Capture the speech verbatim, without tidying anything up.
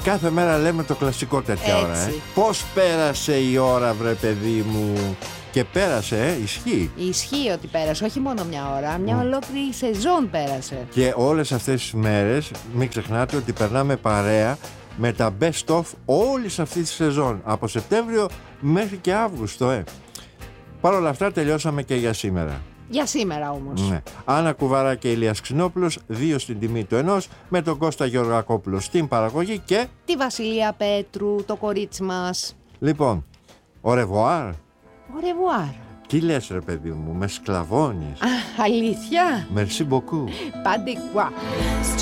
Κάθε μέρα λέμε το κλασικό τέτοια ώρα, ε. Πώς πέρασε η ώρα, βρε παιδί μου. Και πέρασε, ε, ισχύει. Ισχύει ότι πέρασε, όχι μόνο μια ώρα, μια mm. ολόκληρη σεζόν πέρασε. Και όλες αυτές τις μέρες, μην ξεχνάτε ότι περνάμε παρέα με τα best of όλης αυτής της σεζόν. Από Σεπτέμβριο μέχρι και Αύγουστο, ε. Παρ' όλα αυτά τελειώσαμε και για σήμερα. Για σήμερα όμως. Ναι. Άννα Κουβαρά και Ηλίας Ξινόπουλος, δύο στην τιμή του ενός, με τον Κώστα Γεωργακόπουλο στην παραγωγή και τη Βασιλεία Πέτρου, το κορίτσι μας. Λοιπόν, au revoir. Au revoir. Τι λες ρε παιδί μου, με σκλαβώνεις. Α, αλήθεια. Merci beaucoup. Pas de quoi.